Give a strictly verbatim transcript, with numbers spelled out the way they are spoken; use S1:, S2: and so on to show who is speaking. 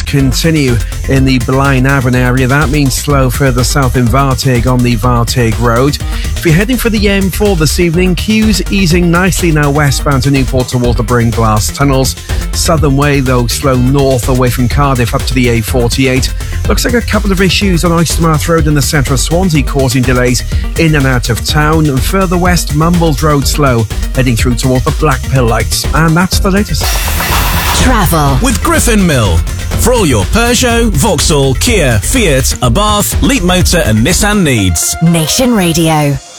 S1: continue in the Blaen Avon area. That means slow further south in Vartig on the Vartig Road. If you're heading for the M four this evening, queues easing nicely now westbound to Newport towards the Bringlass tunnels. Southern Way, though, slow north away from Cardiff up to the A forty-eight. Looks like a couple of issues on Oystermouth Road in the centre of Swansea causing delays in and out of town. And further west, Mumbles Road slow, heading through towards the Blackpill Lights. And that's the latest.
S2: Travel
S3: with Griffin Mill. For all your Peugeot, Vauxhall, Kia, Fiat, Abarth, Leapmotor and Nissan needs.
S2: Nation Radio.